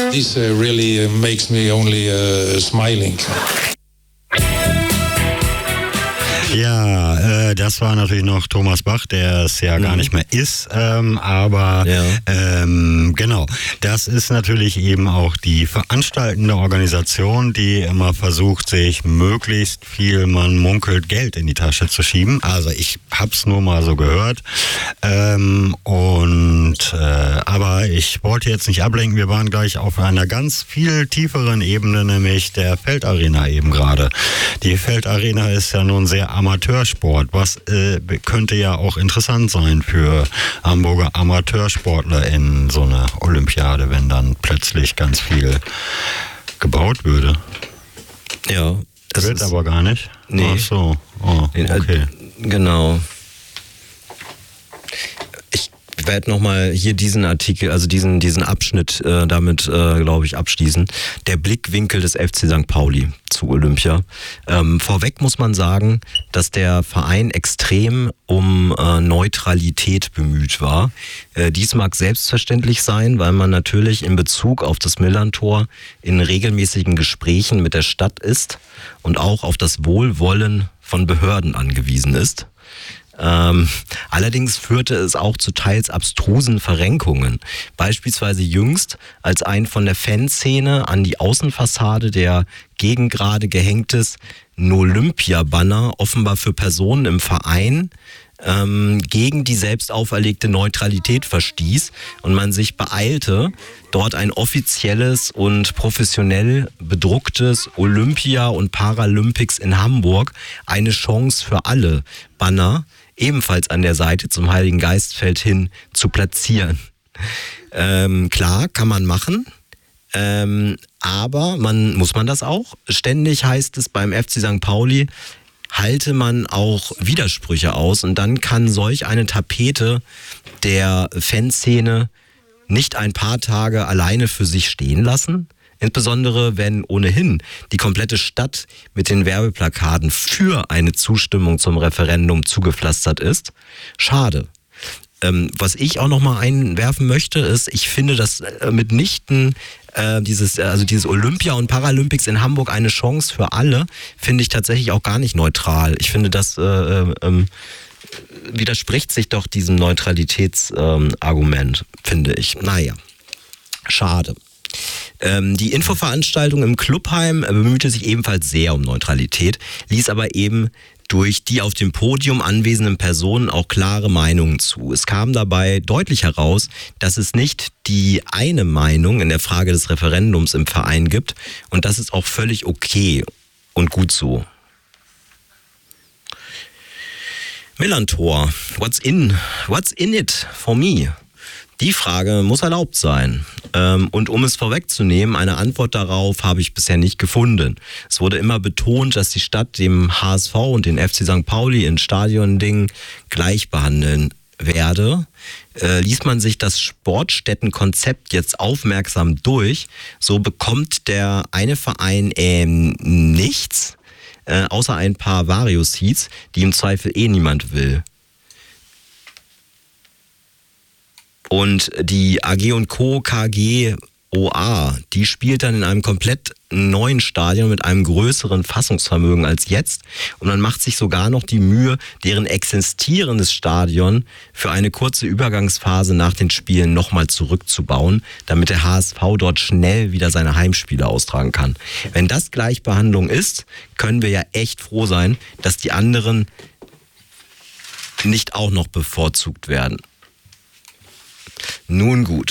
This really makes me only smiling. Ja, das war natürlich noch Thomas Bach, der es ja gar nicht mehr ist, aber genau, das ist natürlich eben auch die veranstaltende Organisation, die immer versucht, sich möglichst viel, man munkelt, Geld in die Tasche zu schieben. Also ich hab's nur mal so gehört, aber ich wollte jetzt nicht ablenken, wir waren gleich auf einer ganz viel tieferen Ebene, nämlich der Feldarena eben gerade. Die Feldarena ist ja nun sehr Amateursport, was könnte ja auch interessant sein für Hamburger Amateursportler in so einer Olympiade, wenn dann plötzlich ganz viel gebaut würde. Ja. Das wird aber gar nicht. Nee. Ach so. Oh, okay. Genau. Ich werde nochmal hier diesen Artikel, also diesen Abschnitt damit, glaube ich, abschließen. Der Blickwinkel des FC St. Pauli zu Olympia. Vorweg muss man sagen, dass der Verein extrem um Neutralität bemüht war. Dies mag selbstverständlich sein, weil man natürlich in Bezug auf das Millerntor in regelmäßigen Gesprächen mit der Stadt ist und auch auf das Wohlwollen von Behörden angewiesen ist. Allerdings führte es auch zu teils abstrusen Verrenkungen. Beispielsweise jüngst, als ein von der Fanszene an die Außenfassade der Gegengrade gehängtes Olympia-Banner offenbar für Personen im Verein gegen die selbst auferlegte Neutralität verstieß und man sich beeilte, dort ein offizielles und professionell bedrucktes Olympia und Paralympics in Hamburg, eine Chance für alle Banner ebenfalls an der Seite zum Heiligen Geistfeld hin zu platzieren. Klar, kann man machen, aber muss man das auch? Ständig heißt es beim FC St. Pauli, halte man auch Widersprüche aus und dann kann solch eine Tapete der Fanszene nicht ein paar Tage alleine für sich stehen lassen. Insbesondere wenn ohnehin die komplette Stadt mit den Werbeplakaten für eine Zustimmung zum Referendum zugepflastert ist. Schade. Was ich auch nochmal einwerfen möchte, ist, ich finde, dass mitnichten dieses Olympia und Paralympics in Hamburg eine Chance für alle, finde ich tatsächlich auch gar nicht neutral. Ich finde, das widerspricht sich doch diesem Neutralitätsargument, finde ich. Naja, schade. Die Infoveranstaltung im Clubheim bemühte sich ebenfalls sehr um Neutralität, ließ aber eben durch die auf dem Podium anwesenden Personen auch klare Meinungen zu. Es kam dabei deutlich heraus, dass es nicht die eine Meinung in der Frage des Referendums im Verein gibt und das ist auch völlig okay und gut so. Millerntor, what's in it for me? Die Frage muss erlaubt sein. Und um es vorwegzunehmen, eine Antwort darauf habe ich bisher nicht gefunden. Es wurde immer betont, dass die Stadt dem HSV und den FC St. Pauli in Stadiondingen gleich behandeln werde. Liest man sich das Sportstättenkonzept jetzt aufmerksam durch, so bekommt der eine Verein nichts, außer ein paar Vario-Seats, die im Zweifel niemand will. Und die AG & Co. KGOA, die spielt dann in einem komplett neuen Stadion mit einem größeren Fassungsvermögen als jetzt. Und man macht sich sogar noch die Mühe, deren existierendes Stadion für eine kurze Übergangsphase nach den Spielen nochmal zurückzubauen, damit der HSV dort schnell wieder seine Heimspiele austragen kann. Wenn das Gleichbehandlung ist, können wir ja echt froh sein, dass die anderen nicht auch noch bevorzugt werden. Nun gut.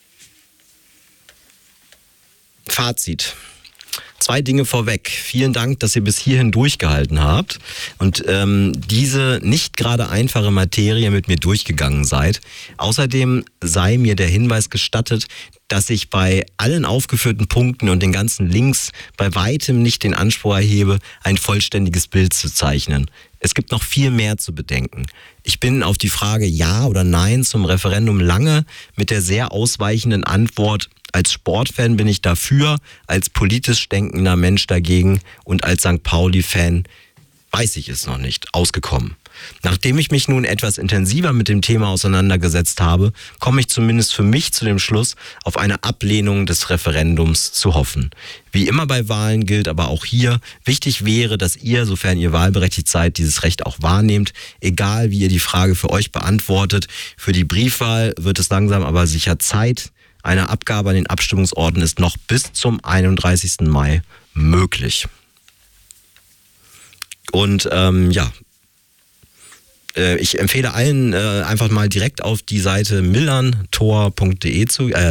Fazit. 2 Dinge vorweg. Vielen Dank, dass ihr bis hierhin durchgehalten habt und diese nicht gerade einfache Materie mit mir durchgegangen seid. Außerdem sei mir der Hinweis gestattet, dass ich bei allen aufgeführten Punkten und den ganzen Links bei weitem nicht den Anspruch erhebe, ein vollständiges Bild zu zeichnen. Es gibt noch viel mehr zu bedenken. Ich bin auf die Frage Ja oder Nein zum Referendum lange mit der sehr ausweichenden Antwort: Als Sportfan bin ich dafür, als politisch denkender Mensch dagegen und als St. Pauli-Fan weiß ich es noch nicht, ausgekommen. Nachdem ich mich nun etwas intensiver mit dem Thema auseinandergesetzt habe, komme ich zumindest für mich zu dem Schluss, auf eine Ablehnung des Referendums zu hoffen. Wie immer bei Wahlen gilt aber auch hier, wichtig wäre, dass ihr, sofern ihr wahlberechtigt seid, dieses Recht auch wahrnehmt, egal wie ihr die Frage für euch beantwortet. Für die Briefwahl wird es langsam aber sicher Zeit. Eine Abgabe an den Abstimmungsorten ist noch bis zum 31. Mai möglich. Und ich empfehle allen einfach mal direkt auf die Seite millanton.de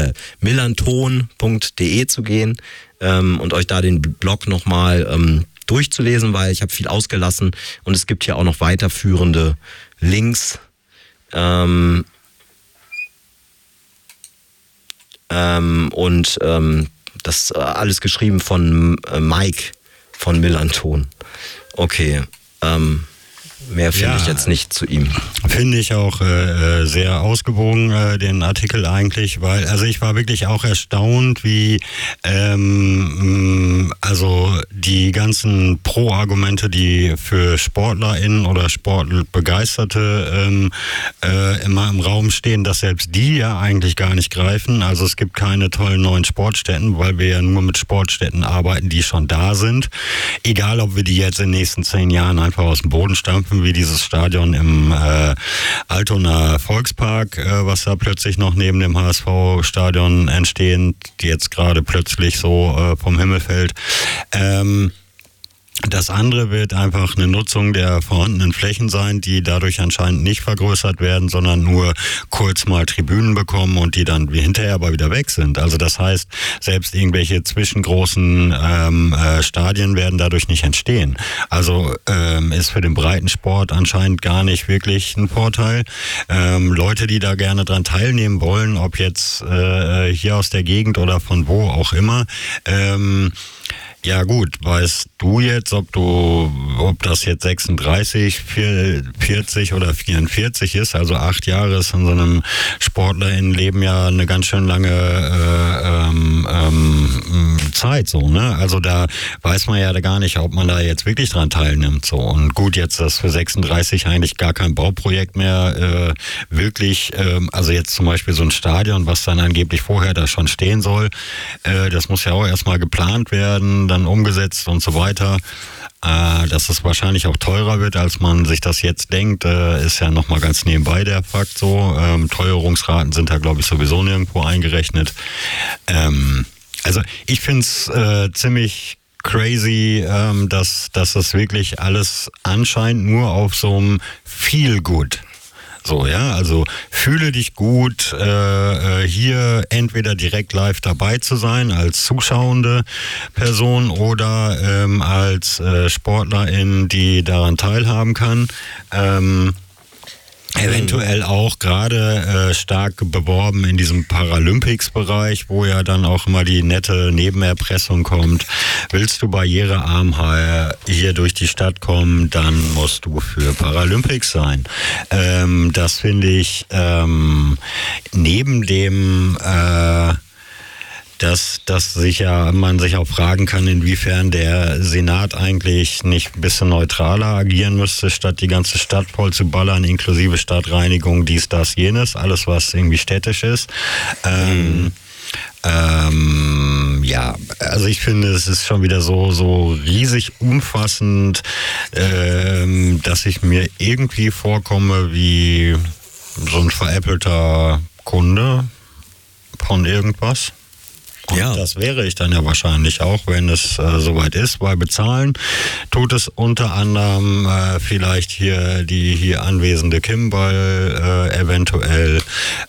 zu gehen und euch da den Blog nochmal durchzulesen, weil ich habe viel ausgelassen und es gibt hier auch noch weiterführende Links. Das alles geschrieben von Mike von Millanton. Okay, mehr finde ich jetzt nicht zu ihm. Finde ich auch sehr ausgewogen, den Artikel eigentlich, weil, also ich war wirklich auch erstaunt, wie also die ganzen Pro-Argumente, die für SportlerInnen oder Sportbegeisterte immer im Raum stehen, dass selbst die ja eigentlich gar nicht greifen. Also es gibt keine tollen neuen Sportstätten, weil wir ja nur mit Sportstätten arbeiten, die schon da sind. Egal, ob wir die jetzt in den nächsten 10 Jahren einfach aus dem Boden stampfen, wie dieses Stadion im Altonaer Volkspark, was da plötzlich noch neben dem HSV-Stadion entstehen, die jetzt gerade plötzlich so vom Himmel fällt. Das andere wird einfach eine Nutzung der vorhandenen Flächen sein, die dadurch anscheinend nicht vergrößert werden, sondern nur kurz mal Tribünen bekommen und die dann hinterher aber wieder weg sind. Also das heißt, selbst irgendwelche zwischengroßen Stadien werden dadurch nicht entstehen. Also ist für den Breitensport anscheinend gar nicht wirklich ein Vorteil. Leute, die da gerne dran teilnehmen wollen, ob jetzt hier aus der Gegend oder von wo auch immer, ja gut, weißt du jetzt, ob das jetzt 36, 40 oder 44 ist, also 8 Jahre ist in so einem SportlerInnenleben ja eine ganz schön lange Zeit, so, ne? Also da weiß man ja gar nicht, ob man da jetzt wirklich dran teilnimmt, so. Und gut, jetzt ist für 36 eigentlich gar kein Bauprojekt mehr wirklich, also jetzt zum Beispiel so ein Stadion, was dann angeblich vorher da schon stehen soll, das muss ja auch erstmal geplant werden, dann umgesetzt und so weiter. Dass es wahrscheinlich auch teurer wird, als man sich das jetzt denkt, ist ja nochmal ganz nebenbei der Fakt so. Teuerungsraten sind da, glaube ich, sowieso nirgendwo eingerechnet. Also ich finde es ziemlich crazy, dass das wirklich alles anscheinend nur auf so einem Feel-Good. So, ja, also fühle dich gut, hier entweder direkt live dabei zu sein als zuschauende Person oder als Sportlerin, die daran teilhaben kann. Eventuell auch gerade stark beworben in diesem Paralympics-Bereich, wo ja dann auch immer die nette Nebenerpressung kommt. Willst du barrierearm hier durch die Stadt kommen, dann musst du für Paralympics sein. Das finde ich neben dem dass man sich auch fragen kann, inwiefern der Senat eigentlich nicht ein bisschen neutraler agieren müsste, statt die ganze Stadt voll zu ballern, inklusive Stadtreinigung, dies, das, jenes, alles, was irgendwie städtisch ist. Ja, also ich finde, es ist schon wieder so riesig umfassend, dass ich mir irgendwie vorkomme wie so ein veräppelter Kunde von irgendwas. Und ja, das wäre ich dann ja wahrscheinlich auch, wenn es soweit ist, weil bezahlen tut es unter anderem vielleicht hier die hier anwesende Kim, weil eventuell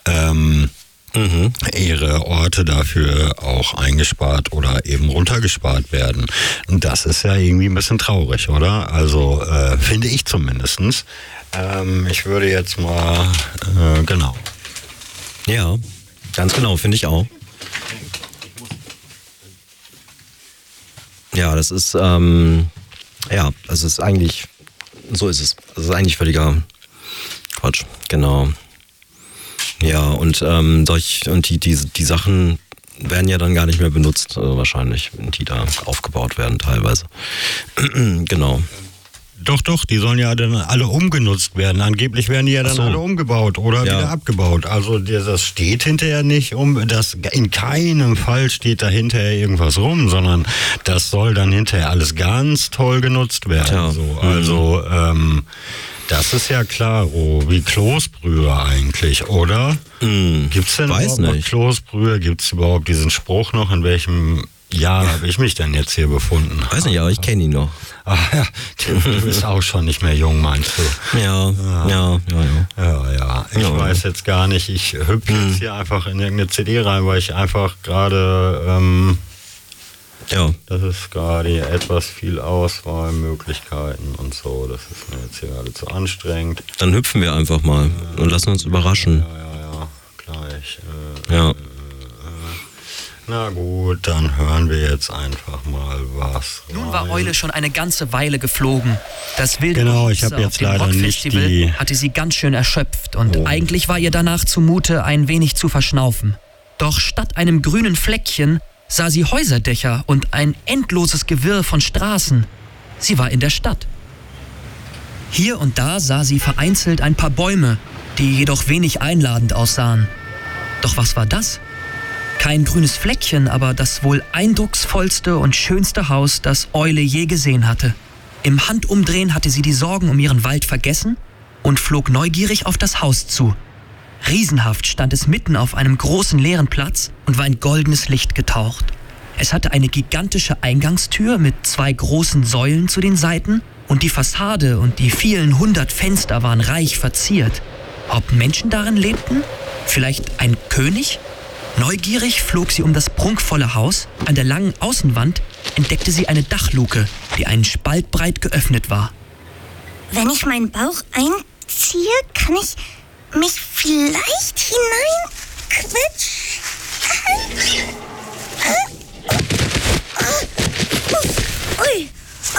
ihre Orte dafür auch eingespart oder eben runtergespart werden. Und das ist ja irgendwie ein bisschen traurig, oder? Also finde ich zumindestens. Ich würde jetzt mal, genau. Ja, ganz genau, finde ich auch. Ja, das ist, also es ist eigentlich, so ist es. Das ist eigentlich völliger Quatsch, genau. Ja, und die Sachen werden ja dann gar nicht mehr benutzt, wahrscheinlich, wenn die da aufgebaut werden teilweise. Genau. Doch, die sollen ja dann alle umgenutzt werden. Angeblich werden die ja dann alle umgebaut oder wieder abgebaut. Also das steht hinterher nicht in keinem Fall steht da hinterher irgendwas rum, sondern das soll dann hinterher alles ganz toll genutzt werden. Ja. So. Also das ist ja klar, wie Kloßbrühe eigentlich, oder? Gibt's denn überhaupt noch Kloßbrühe? Gibt's überhaupt diesen Spruch noch? In welchem Jahr habe ich mich denn jetzt hier befunden? Weiß nicht, aber ich kenne ihn noch. Ach ja, du bist auch schon nicht mehr jung, meinst du? Ja. Ich weiß jetzt gar nicht, ich hüpfe jetzt hier einfach in irgendeine CD rein, weil ich einfach gerade, das ist gerade etwas viel Auswahlmöglichkeiten und so, das ist mir jetzt hier gerade zu anstrengend. Dann hüpfen wir einfach mal und lassen uns überraschen. Ja, gleich. Ja. Na gut, dann hören wir jetzt einfach mal was. Nun war Eule schon eine ganze Weile geflogen. Das wilde ich habe jetzt leider nicht hatte sie ganz schön erschöpft und eigentlich war ihr danach zumute, ein wenig zu verschnaufen. Doch statt einem grünen Fleckchen sah sie Häuserdächer und ein endloses Gewirr von Straßen. Sie war in der Stadt. Hier und da sah sie vereinzelt ein paar Bäume, die jedoch wenig einladend aussahen. Doch was war das? Kein grünes Fleckchen, aber das wohl eindrucksvollste und schönste Haus, das Eule je gesehen hatte. Im Handumdrehen hatte sie die Sorgen um ihren Wald vergessen und flog neugierig auf das Haus zu. Riesenhaft stand es mitten auf einem großen leeren Platz und war in goldenes Licht getaucht. Es hatte eine gigantische Eingangstür mit 2 großen Säulen zu den Seiten und die Fassade und die vielen 100 Fenster waren reich verziert. Ob Menschen darin lebten? Vielleicht ein König? Neugierig flog sie um das prunkvolle Haus. An der langen Außenwand entdeckte sie eine Dachluke, die einen Spalt breit geöffnet war. Wenn ich meinen Bauch einziehe, kann ich mich vielleicht hineinquetschen. Ui.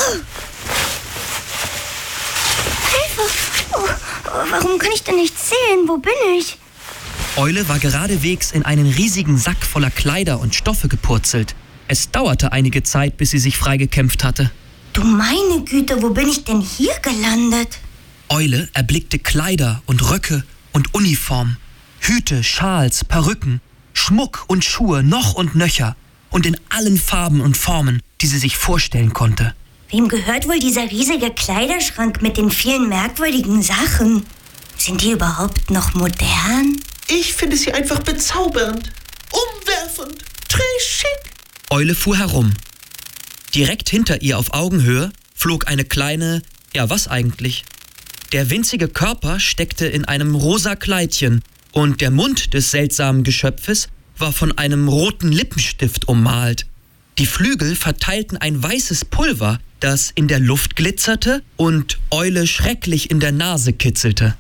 Hilfe! Warum kann ich denn nicht sehen? Wo bin ich? Eule war geradewegs in einen riesigen Sack voller Kleider und Stoffe gepurzelt. Es dauerte einige Zeit, bis sie sich freigekämpft hatte. Du meine Güte, wo bin ich denn hier gelandet? Eule erblickte Kleider und Röcke und Uniform, Hüte, Schals, Perücken, Schmuck und Schuhe noch und nöcher und in allen Farben und Formen, die sie sich vorstellen konnte. Wem gehört wohl dieser riesige Kleiderschrank mit den vielen merkwürdigen Sachen? Sind die überhaupt noch modern? Ich finde sie einfach bezaubernd, umwerfend, trashig. Eule fuhr herum. Direkt hinter ihr auf Augenhöhe flog eine kleine, was eigentlich? Der winzige Körper steckte in einem rosa Kleidchen und der Mund des seltsamen Geschöpfes war von einem roten Lippenstift ummalt. Die Flügel verteilten ein weißes Pulver, das in der Luft glitzerte und Eule schrecklich in der Nase kitzelte.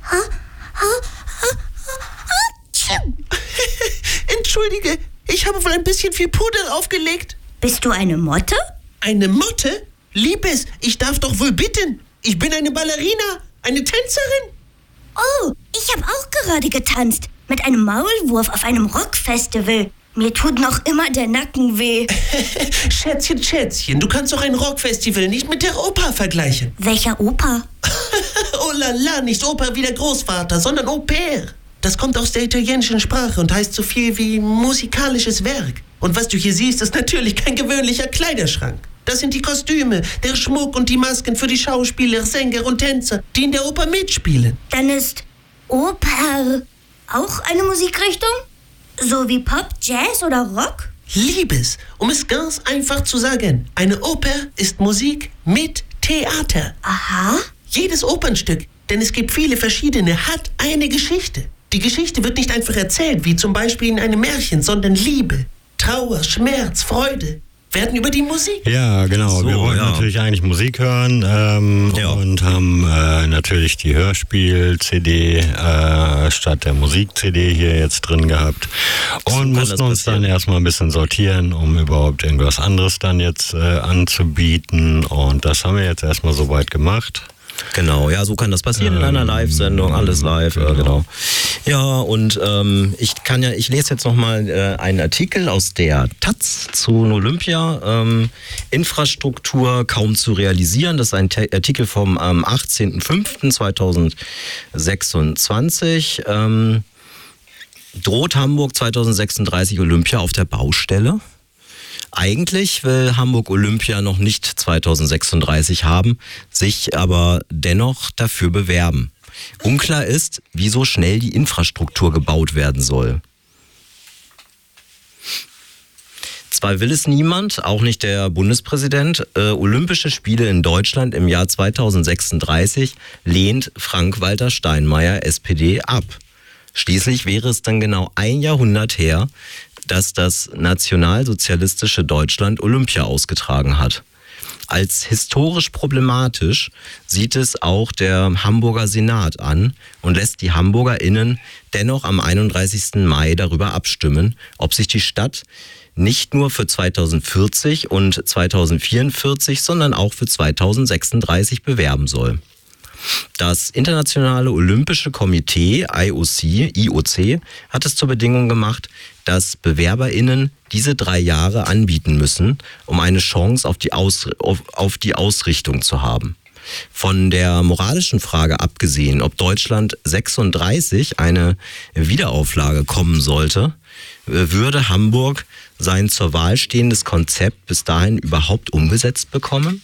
Entschuldige, ich habe wohl ein bisschen viel Puder aufgelegt. Bist du eine Motte? Eine Motte? Liebes, ich darf doch wohl bitten. Ich bin eine Ballerina, eine Tänzerin. Oh, ich habe auch gerade getanzt. Mit einem Maulwurf auf einem Rockfestival. Mir tut noch immer der Nacken weh. Schätzchen, du kannst doch ein Rockfestival nicht mit der Oper vergleichen. Welcher Oper? Oh la la, nicht Oper wie der Großvater, sondern Au pair. Das kommt aus der italienischen Sprache und heißt so viel wie musikalisches Werk. Und was du hier siehst, ist natürlich kein gewöhnlicher Kleiderschrank. Das sind die Kostüme, der Schmuck und die Masken für die Schauspieler, Sänger und Tänzer, die in der Oper mitspielen. Dann ist Oper auch eine Musikrichtung? So wie Pop, Jazz oder Rock? Liebes, um es ganz einfach zu sagen, eine Oper ist Musik mit Theater. Aha. Jedes Opernstück, denn es gibt viele verschiedene, hat eine Geschichte. Die Geschichte wird nicht einfach erzählt, wie zum Beispiel in einem Märchen, sondern Liebe, Trauer, Schmerz, Freude werden über die Musik. Ja, genau. Wir wollten natürlich eigentlich Musik hören und haben natürlich die Hörspiel-CD statt der Musik-CD hier jetzt drin gehabt und mussten uns dann erstmal ein bisschen sortieren, um überhaupt irgendwas anderes dann jetzt anzubieten, und das haben wir jetzt erstmal soweit gemacht. Genau, ja, so kann das passieren in einer Live-Sendung, alles live, genau. Ja, und ich lese jetzt nochmal einen Artikel aus der Taz zu Olympia. Infrastruktur kaum zu realisieren. Das ist ein Artikel vom 18.05.2026. Droht Hamburg 2036 Olympia auf der Baustelle? Eigentlich will Hamburg Olympia noch nicht 2036 haben, sich aber dennoch dafür bewerben. Unklar ist, wie so schnell die Infrastruktur gebaut werden soll. Zwar will es niemand, auch nicht der Bundespräsident, Olympische Spiele in Deutschland im Jahr 2036 lehnt Frank-Walter Steinmeier, SPD, ab. Schließlich wäre es dann genau ein Jahrhundert her, dass das nationalsozialistische Deutschland Olympia ausgetragen hat. Als historisch problematisch sieht es auch der Hamburger Senat an und lässt die HamburgerInnen dennoch am 31. Mai darüber abstimmen, ob sich die Stadt nicht nur für 2040 und 2044, sondern auch für 2036 bewerben soll. Das Internationale Olympische Komitee, IOC, hat es zur Bedingung gemacht, dass BewerberInnen diese 3 Jahre anbieten müssen, um eine Chance auf die Ausrichtung zu haben. Von der moralischen Frage abgesehen, ob Deutschland 36 eine Wiederauflage kommen sollte, würde Hamburg sein zur Wahl stehendes Konzept bis dahin überhaupt umgesetzt bekommen?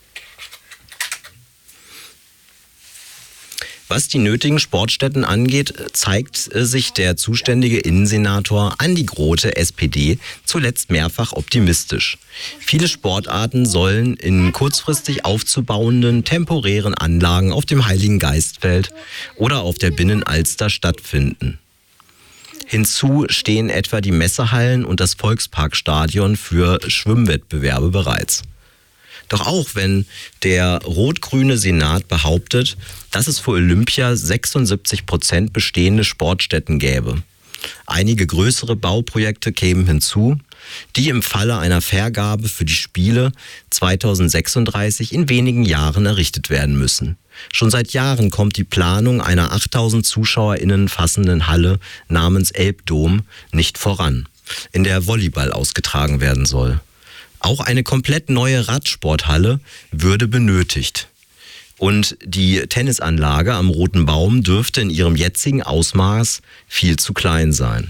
Was die nötigen Sportstätten angeht, zeigt sich der zuständige Innensenator Andi Grote, SPD, zuletzt mehrfach optimistisch. Viele Sportarten sollen in kurzfristig aufzubauenden temporären Anlagen auf dem Heiligen Geistfeld oder auf der Binnenalster stattfinden. Hinzu stehen etwa die Messehallen und das Volksparkstadion für Schwimmwettbewerbe bereits. Doch auch wenn der rot-grüne Senat behauptet, dass es für Olympia 76% bestehende Sportstätten gäbe. Einige größere Bauprojekte kämen hinzu, die im Falle einer Vergabe für die Spiele 2036 in wenigen Jahren errichtet werden müssen. Schon seit Jahren kommt die Planung einer 8000 ZuschauerInnen fassenden Halle namens Elbdom nicht voran, in der Volleyball ausgetragen werden soll. Auch eine komplett neue Radsporthalle würde benötigt. Und die Tennisanlage am Roten Baum dürfte in ihrem jetzigen Ausmaß viel zu klein sein.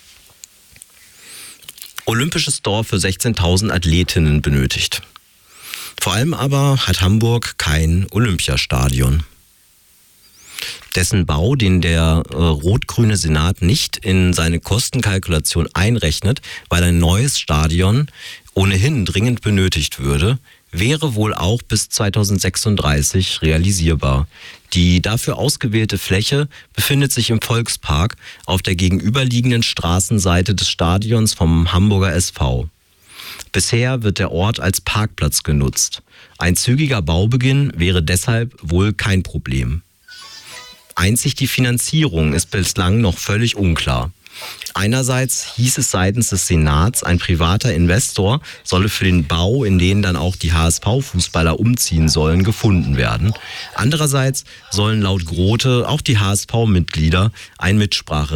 Olympisches Dorf für 16.000 Athletinnen benötigt. Vor allem aber hat Hamburg kein Olympiastadion. Dessen Bau, den der rot-grüne Senat nicht in seine Kostenkalkulation einrechnet, weil ein neues Stadion ohnehin dringend benötigt würde, wäre wohl auch bis 2036 realisierbar. Die dafür ausgewählte Fläche befindet sich im Volkspark auf der gegenüberliegenden Straßenseite des Stadions vom Hamburger SV. Bisher wird der Ort als Parkplatz genutzt. Ein zügiger Baubeginn wäre deshalb wohl kein Problem. Einzig die Finanzierung ist bislang noch völlig unklar. Einerseits hieß es seitens des Senats, ein privater Investor solle für den Bau, in den dann auch die HSV-Fußballer umziehen sollen, gefunden werden. Andererseits sollen laut Grote auch die HSV-Mitglieder ein Mitspracherecht